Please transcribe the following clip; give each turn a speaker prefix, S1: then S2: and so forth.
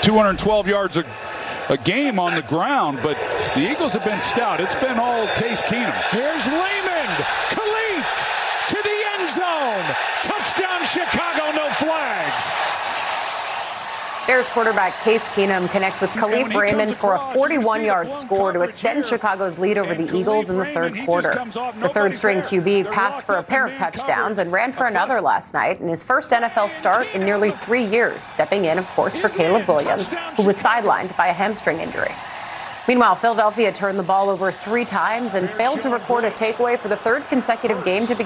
S1: 212 yards a game on the ground, but the Eagles have been stout. It's been all Case Keenum.
S2: Here's Raymond. Khalif to the end zone. Touchdown Chicago, no flags.
S3: Bears quarterback Case Keenum connects with Khalif Raymond for a 41-yard score to extend Chicago's lead over the Eagles in the third quarter. The third-string QB passed for a pair of touchdowns and ran for another last night in his first NFL start in nearly 3 years, stepping in, of course, for Caleb Williams, who was sidelined by a hamstring injury. Meanwhile, Philadelphia turned the ball over 3 times and failed to record a takeaway for the third consecutive game to begin